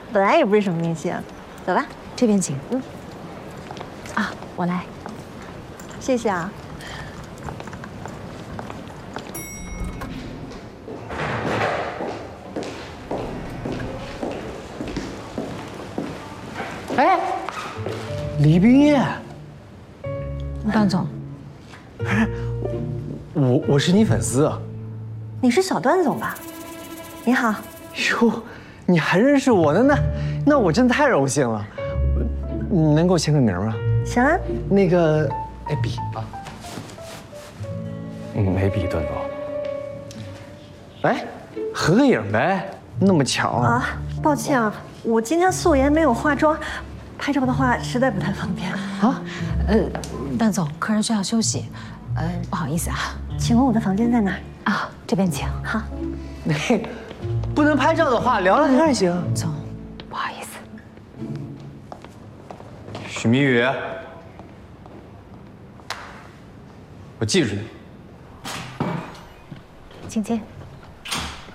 本来也不是什么明星。走吧， 这边请。啊，我来。 谢谢啊。 哎，李冰叶， 段总， 我是你粉丝啊。 你是小段总吧？你好。 哟，你还认识我呢？那我真太荣幸了。你能给我签个名吗？ 行啊。 那个，哎，笔啊。没笔，段总。哎，合个影呗，那么巧啊！抱歉啊，我今天素颜没有化妆，拍照的话实在不太方便啊。 段总，客人需要休息，不好意思啊。 请问我的房间在哪？ 啊，这边请。 好。 那不能拍照的话，聊聊天也行。 总，不好意思。 许明宇，我记住你。 请进。